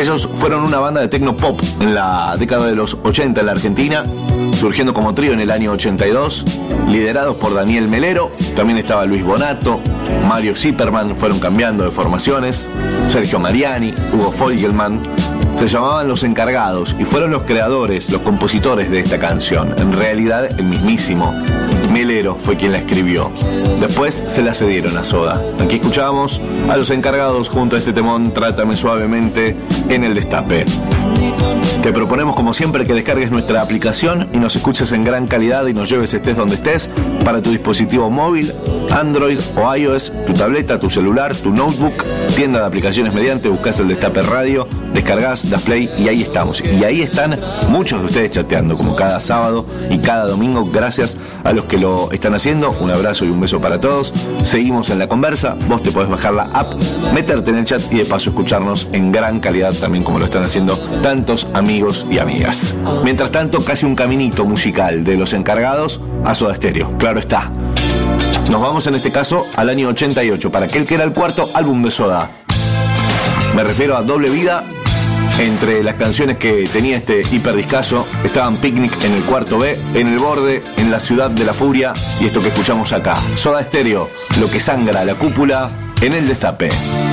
Ellos fueron una banda de techno pop en la década de los 80 en la Argentina, surgiendo como trío en el año 82, liderados por Daniel Melero. También estaba Luis Bonato, Mario Zipperman, fueron cambiando de formaciones, Sergio Mariani, Hugo Feugelman. Se llamaban Los Encargados y fueron los creadores, los compositores de esta canción. En realidad, el mismísimo Melero fue quien la escribió. Después se la cedieron a Soda. Aquí escuchamos a Los Encargados junto a este temón Trátame Suavemente en el Destape. Te proponemos como siempre que descargues nuestra aplicación y nos escuches en gran calidad y nos lleves estés donde estés para tu dispositivo móvil, Android o iOS, tu tableta, tu celular, tu notebook, tienda de aplicaciones mediante, buscas el Destape Radio, descargas, das play y ahí estamos. Y ahí están muchos de ustedes chateando como cada sábado y cada domingo. Gracias a los que lo están haciendo. Un abrazo y un beso para todos. Seguimos en la conversa. Vos te podés bajar la app, meterte en el chat y de paso escucharnos en gran calidad también como lo están haciendo tantos amigos y amigas. Mientras tanto, casi un caminito musical de Los Encargados a Soda Stereo. Claro está. Nos vamos en este caso al año 88 para aquel que era el cuarto álbum de Soda. Me refiero a Doble Vida. Entre las canciones que tenía este hiperdiscazo estaban Picnic en el cuarto B, En el Borde, En la Ciudad de la Furia y esto que escuchamos acá. Soda Stereo, Lo que sangra la cúpula en el Destape.